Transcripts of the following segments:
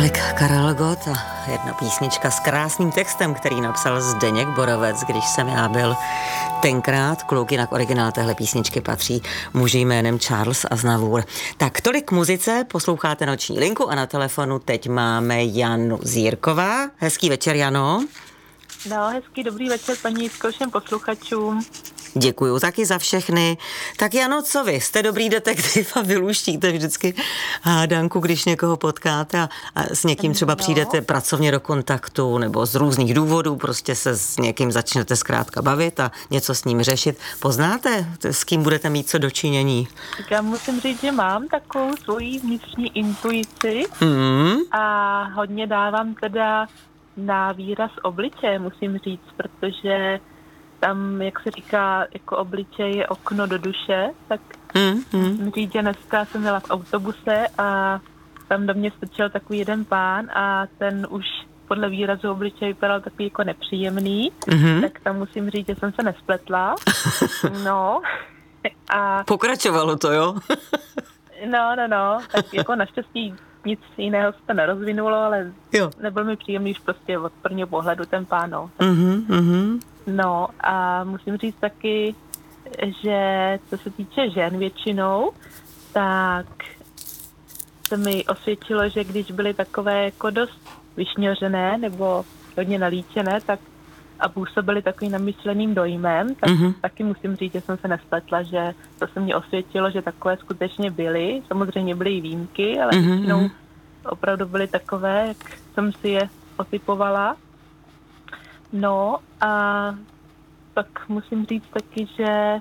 Tolik Karel Gott a jedna písnička s krásným textem, který napsal Zdeněk Borovec, když jsem já byl tenkrát kluk, jinak originál téhle písničky patří muži jménem Charles Aznavour. Tak tolik k muzice, posloucháte Noční linku a na telefonu teď máme Janu Zírková. Hezký večer, Jano. No, hezký dobrý večer, paní Jitko, všem posluchačům. Děkuju taky za všechny. Tak Jano, co vy? Jste dobrý detektiv a vylůštíte vždycky hádanku, když někoho potkáte a s někým třeba přijdete pracovně do kontaktu nebo z různých důvodů, prostě se s někým začnete zkrátka bavit a něco s ním řešit. Poznáte, s kým budete mít co dočinění? Tak já musím říct, že mám takovou svoji vnitřní intuici a hodně dávám teda na výraz obličeje, musím říct, protože tam, jak se říká, jako obličej je okno do duše, tak musím říct, že dneska jsem byla v autobuse a tam do mě strčel takový jeden pán a ten už podle výrazu obličeje vypadal takový jako nepříjemný, tak tam musím říct, že jsem se nespletla. No. A pokračovalo to, jo? No, tak jako naštěstí nic jiného se to nerozvinulo, ale nebyl mi příjemný už prostě od prvního pohledu ten pán, no. No a musím říct taky, že co se týče žen většinou, tak se mi osvědčilo, že když byly takové jako dost vyšňořené nebo hodně nalíčené, tak a působily takovým namyšleným dojmem, tak taky musím říct, že jsem se nespletla, že to se mě osvědčilo, že takové skutečně byly. Samozřejmě byly i výjimky, ale většinou opravdu byly takové, jak jsem si je otypovala. No a pak musím říct taky, že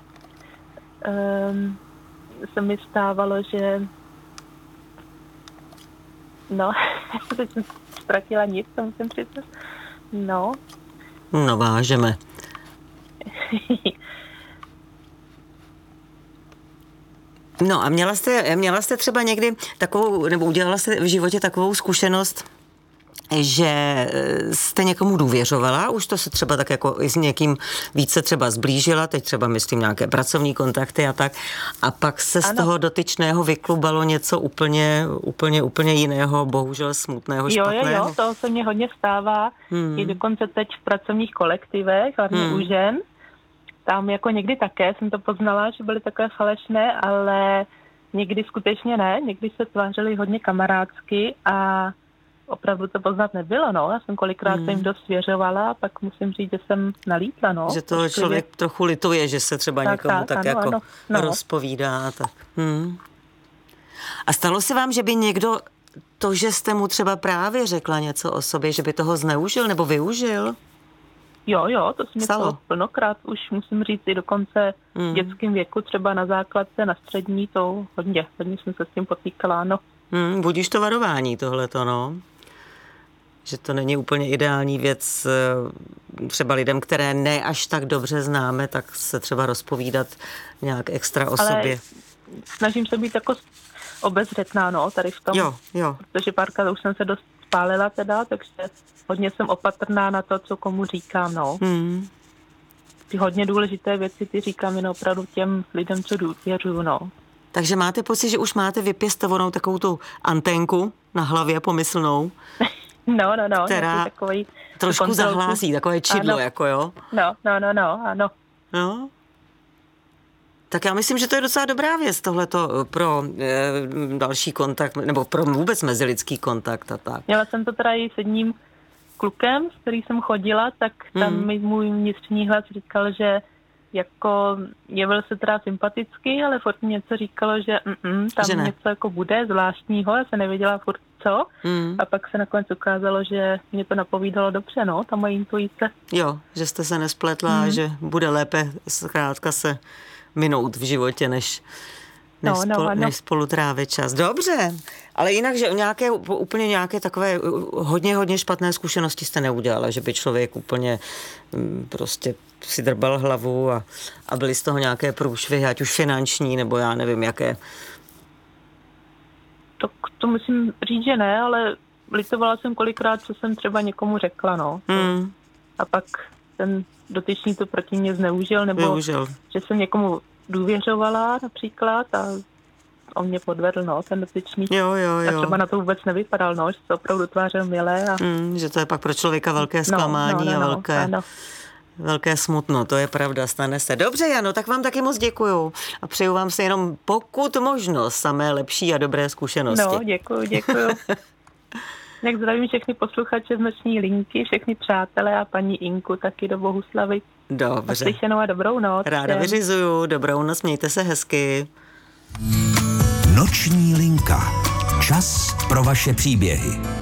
se mi stávalo, že teď jsem ztratila nic, to musím říct. No, vážeme. No a měla jste třeba někdy takovou, nebo udělala jste v životě takovou zkušenost, že jste někomu důvěřovala, už to se třeba tak jako i s někým více třeba zblížila, teď třeba myslím nějaké pracovní kontakty a tak, a pak se z toho dotyčného vyklubalo něco úplně jiného, bohužel smutného, špatného. Jo, to se mně hodně stává, i dokonce teď v pracovních kolektivech, hlavně u žen, tam jako někdy také jsem to poznala, že byly takové falešné, ale někdy skutečně ne, někdy se tvářily hodně kamarádsky a opravdu to poznat nebylo, no. Já jsem kolikrát se jim dost svěřovala a pak musím říct, že jsem nalítla, no. Že to člověk trochu lituje, že se třeba někomu tak jako rozpovídá. Tak. A stalo se vám, že by někdo to, že jste mu třeba právě řekla něco o sobě, že by toho zneužil nebo využil? Jo, to se mi stalo plnokrát, už musím říct i dokonce v dětském věku, třeba na základce, na střední, to hodně jsem se s tím potýkala, no. Budíš to varování tohleto, no. Že to není úplně ideální věc třeba lidem, které ne až tak dobře známe, tak se třeba rozpovídat nějak extra o sobě. Snažím se být jako obezřetná, no, tady v tom. Jo. Protože párkrát už jsem se dost spálila teda, takže hodně jsem opatrná na to, co komu říkám, no. Ty hodně důležité věci ty říkám jen opravdu těm lidem, co důvěřuju, no. Takže máte pocit, že už máte vypěstovanou takovou tu anténku na hlavě pomyslnou? No. Která takový trošku zahlásí, takové čidlo, jako jo? No, ano. No. Tak já myslím, že to je docela dobrá věc, tohleto pro další kontakt, nebo pro vůbec mezilidský kontakt a tak. Měla jsem to teda i s jedním klukem, s kterým jsem chodila, tak tam mi můj vnitřní hlas říkal, že jako jevil se teda sympaticky, ale furt mi něco říkalo, že tam že něco jako bude zvláštního, já se nevěděla furt co. A pak se nakonec ukázalo, že mě to napovídalo dobře, no, ta moje intuice. Jo, že jste se nespletla, že bude lépe zkrátka se minout v životě, než spolu trávit čas. Dobře, ale jinak, že úplně nějaké takové hodně špatné zkušenosti jste neudělala, že by člověk úplně prostě si drbal hlavu a byly z toho nějaké průšvihy, ať už finanční, nebo já nevím, jaké. Tak to musím říct, že ne, ale litovala jsem kolikrát, co jsem třeba někomu řekla, no. A pak ten dotyčný to proti mě zneužil, nebo že jsem někomu důvěřovala například a on mě podvedl, no, ten dotyčný. Jo. A třeba na to vůbec nevypadal, no, že se opravdu tvářil milé. A... že to je pak pro člověka velké zklamání a velké smutno, to je pravda, stane se. Dobře, Jano, tak vám taky moc děkuju a přeju vám si jenom pokud možno samé lepší a dobré zkušenosti. No, děkuju. Jak zdravím všechny posluchače z dnešní linky, všechny přátelé a paní Inku taky do Bohuslavy. Dobře. Naslyšenou a dobrou noc. Ráda vyřizuju, dobrou noc, mějte se hezky. Noční linka. Čas pro vaše příběhy.